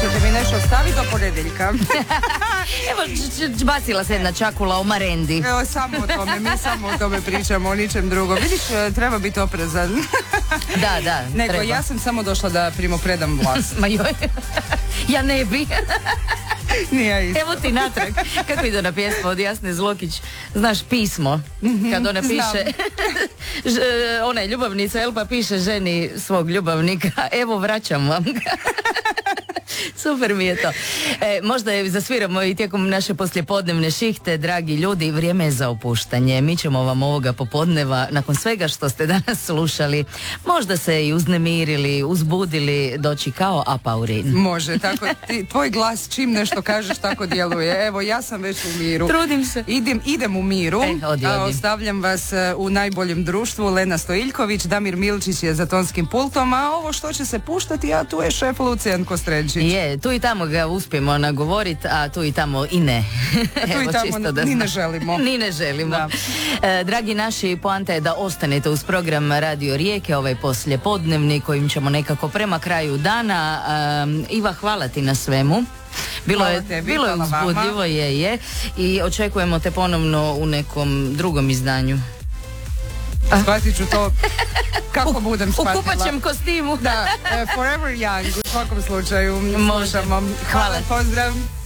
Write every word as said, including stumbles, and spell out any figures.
Ćete mi nešto ostaviti do ponedjeljka? Evo, bacila se jedna čakula o marendi. Evo, samo o tome, mi samo o tome pričamo, o ničem drugom. Vidiš, treba biti oprezan. Da, da, Nego, treba. ja sam samo došla da primopredam vlast. Ma joj, ja ne bi. Nije isto. Evo ti natrag. Kako ide ona pjesma od Jasne Zlokić? Znaš, pismo. Kad ona piše, ž, ona je ljubavnica, jel pa piše ženi svog ljubavnika, evo vraćam vam ga. Super mi je to. E, možda je zasviramo i tijekom naše poslijepodnevne šihte, dragi ljudi, vrijeme je za opuštanje. Mi ćemo vam ovoga popodneva, nakon svega što ste danas slušali, možda se i uznemirili, uzbudili, doći kao apaurin. Može, tako, ti, tvoj glas čim nešto kažeš tako djeluje. Evo, ja sam već u miru. Trudim se. Idem, idem u miru. E, odi, a odi. ostavljam vas u najboljem društvu. Lena Stojiljković, Damir Milčić je za tonskim pultom, a ovo što će se puštati, a tu je šef Lucijan Kostređić. Je, tu i tamo ga uspijemo nagovoriti, a tu i tamo i ne. Tu i Evo, tamo čisto da ni zna- ne želimo. Ni ne želimo. Da. E, dragi naši, poanta je da ostanete uz program Radio Rijeke, ovaj poslijepodnevni kojim ćemo nekako prema kraju dana. Um, Iva, hvala ti na svemu. Bilo Hvala je, tebi, bilo je hvala vama. uzbudljivo, je, je. I očekujemo te ponovno u nekom drugom izdanju. Shvatit ću to kako budem U shvatila. kupaćem kostimu. Da, uh, Forever Young u svakom slučaju. Može. Slušamo. Hvala. Pozdrav.